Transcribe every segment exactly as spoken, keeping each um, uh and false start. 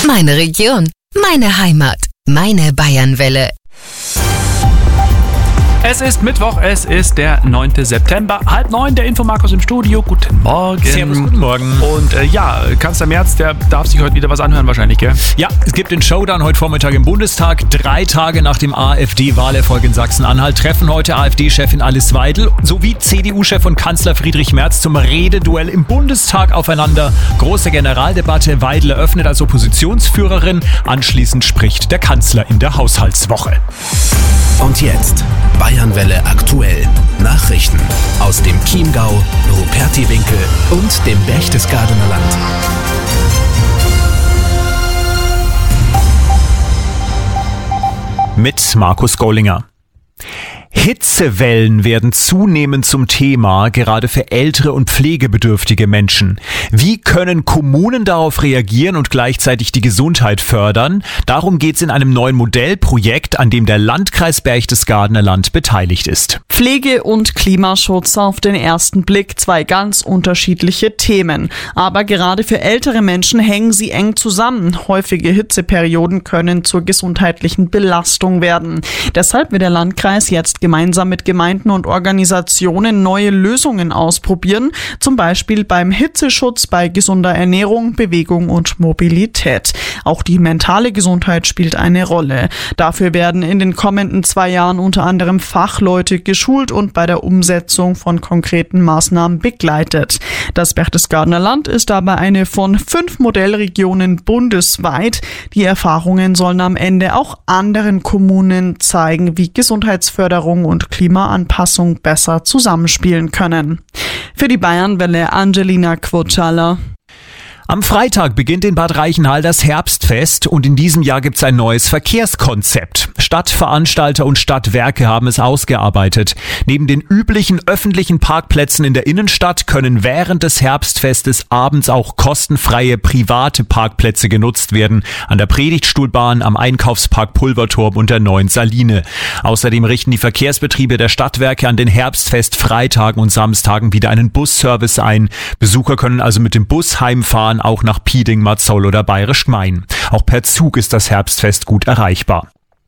Meine Region, meine Heimat, meine Bayernwelle. Es ist Mittwoch, es ist der neunte September, halb neun, der Infomarkus im Studio. Guten Morgen. Servus, guten Morgen. Und äh, ja, Kanzler Merz, der darf sich heute wieder was anhören wahrscheinlich, gell? Ja, es gibt den Showdown heute Vormittag im Bundestag. Drei Tage nach dem AfD-Wahlerfolg in Sachsen-Anhalt treffen heute AfD-Chefin Alice Weidel sowie C D U-Chef und Kanzler Friedrich Merz zum Rededuell im Bundestag aufeinander. Große Generaldebatte. Weidel eröffnet als Oppositionsführerin. Anschließend spricht der Kanzler in der Haushaltswoche. Und jetzt Bayernwelle aktuell. Nachrichten aus dem Chiemgau, Rupertiwinkel und dem Berchtesgadener Land. Mit Markus Gollinger. Hitzewellen werden zunehmend zum Thema, gerade für ältere und pflegebedürftige Menschen. Wie können Kommunen darauf reagieren und gleichzeitig die Gesundheit fördern? Darum geht's in einem neuen Modellprojekt, an dem der Landkreis Berchtesgadener Land beteiligt ist. Pflege und Klimaschutz auf den ersten Blick, zwei ganz unterschiedliche Themen. Aber gerade für ältere Menschen hängen sie eng zusammen. Häufige Hitzeperioden können zur gesundheitlichen Belastung werden. Deshalb will der Landkreis jetzt gemeinsam mit Gemeinden und Organisationen neue Lösungen ausprobieren, zum Beispiel beim Hitzeschutz, bei gesunder Ernährung, Bewegung und Mobilität. Auch die mentale Gesundheit spielt eine Rolle. Dafür werden in den kommenden zwei Jahren unter anderem Fachleute geschult und bei der Umsetzung von konkreten Maßnahmen begleitet. Das Berchtesgadener Land ist dabei eine von fünf Modellregionen bundesweit. Die Erfahrungen sollen am Ende auch anderen Kommunen zeigen, wie Gesundheitsförderung und Klimaanpassung besser zusammenspielen können. Für die Bayernwelle Angelina Quotschala. Am Freitag beginnt in Bad Reichenhall das Herbstfest und in diesem Jahr gibt's ein neues Verkehrskonzept. Stadtveranstalter und Stadtwerke haben es ausgearbeitet. Neben den üblichen öffentlichen Parkplätzen in der Innenstadt können während des Herbstfestes abends auch kostenfreie private Parkplätze genutzt werden. An der Predigtstuhlbahn, am Einkaufspark Pulverturm und der Neuen Saline. Außerdem richten die Verkehrsbetriebe der Stadtwerke an den Herbstfest-Freitagen und Samstagen wieder einen Busservice ein. Besucher können also mit dem Bus heimfahren, auch nach Pieding, Marzol oder Bayerisch Gmein. Auch per Zug ist das Herbstfest gut erreichbar.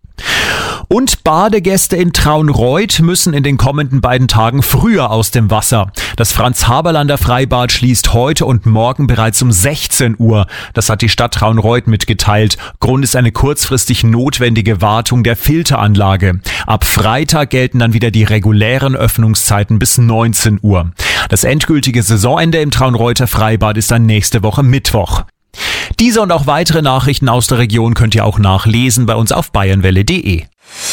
Und Badegäste in Traunreut müssen in den kommenden beiden Tagen früher aus dem Wasser. Das Franz-Haberlander Freibad schließt heute und morgen bereits um sechzehn Uhr. Das hat die Stadt Traunreut mitgeteilt. Grund ist eine kurzfristig notwendige Wartung der Filteranlage. Ab Freitag gelten dann wieder die regulären Öffnungszeiten bis neunzehn Uhr. Das endgültige Saisonende im Traunreuter Freibad ist dann nächste Woche Mittwoch. Diese und auch weitere Nachrichten aus der Region könnt ihr auch nachlesen bei uns auf bayernwelle punkt de.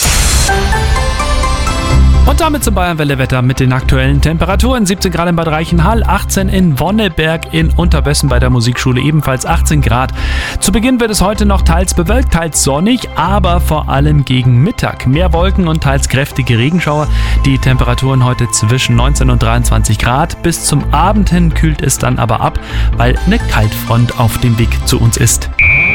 Und damit zum Bayernwelle-Wetter mit den aktuellen Temperaturen. siebzehn Grad in Bad Reichenhall, achtzehn in Wonneberg, in Unterwössen bei der Musikschule ebenfalls achtzehn Grad. Zu Beginn wird es heute noch teils bewölkt, teils sonnig, aber vor allem gegen Mittag. Mehr Wolken und teils kräftige Regenschauer. Die Temperaturen heute zwischen neunzehn und dreiundzwanzig Grad. Bis zum Abend hin kühlt es dann aber ab, weil eine Kaltfront auf dem Weg zu uns ist.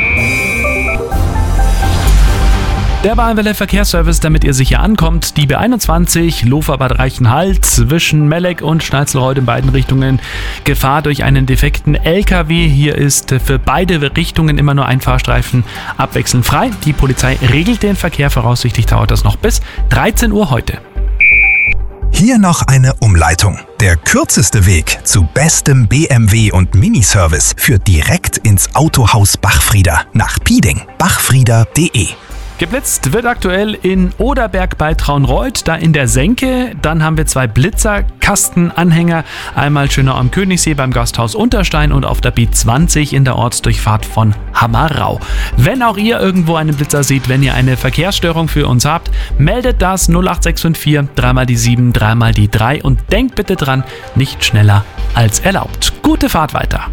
Der Bayernwelle Verkehrsservice, damit ihr sicher ankommt. Die B einundzwanzig, Lofer Bad Reichenhall, zwischen Melleck und Schnalzelreuth in beiden Richtungen. Gefahr durch einen defekten L K W. Hier ist für beide Richtungen immer nur ein Fahrstreifen abwechselnd frei. Die Polizei regelt den Verkehr. Voraussichtlich dauert das noch bis dreizehn Uhr heute. Hier noch eine Umleitung. Der kürzeste Weg zu bestem B M W und Miniservice führt direkt ins Autohaus Bachfrieder nach Pieding. bachfrieder punkt de. Geblitzt wird aktuell in Oderberg bei Traunreut, da in der Senke. Dann haben wir zwei Blitzerkastenanhänger. Einmal schöner am Königssee beim Gasthaus Unterstein und auf der B zwanzig in der Ortsdurchfahrt von Hammerau. Wenn auch ihr irgendwo einen Blitzer seht, wenn ihr eine Verkehrsstörung für uns habt, meldet das null acht sechs fünf vier, dreimal die sieben, dreimal die drei und denkt bitte dran, nicht schneller als erlaubt. Gute Fahrt weiter.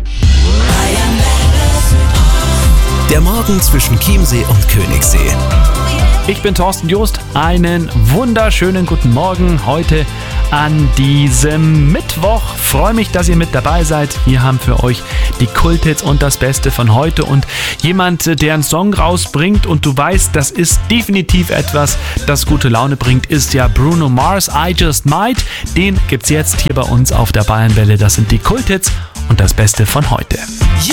Der Morgen zwischen Chiemsee und Königssee. Ich bin Thorsten Joost. Einen wunderschönen guten Morgen heute an diesem Mittwoch. Freue mich, dass ihr mit dabei seid. Wir haben für euch die Kulthits und das Beste von heute. Und jemand, der einen Song rausbringt und du weißt, das ist definitiv etwas, das gute Laune bringt, ist ja Bruno Mars, I Just Might. Den gibt's jetzt hier bei uns auf der Bayernwelle. Das sind die Kulthits und das Beste von heute.